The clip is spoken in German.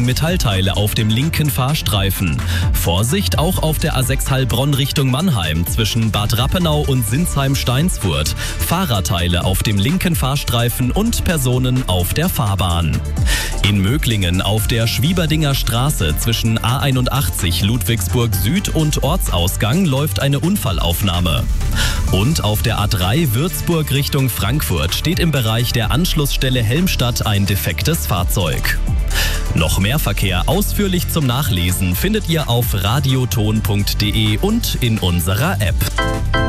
Metallteile auf dem linken Fahrstreifen. Vorsicht auch auf der A6 Heilbronn Richtung Mannheim zwischen Bad Rappenau und Sinsheim-Steinsfurt. Fahrradteile auf dem linken Fahrstreifen und Personen auf der Fahrbahn. In Möglingen auf der Schwieberdinger Straße zwischen A81 Ludwigsburg Süd und Ortsausgang läuft eine Unfallaufnahme. Und auf der A3 Würzburg Richtung Frankfurt steht im Bereich der Anschlussstelle Helmstadt ein defektes Fahrzeug. Noch mehr Verkehr ausführlich zum Nachlesen findet ihr auf radioton.de und in unserer App.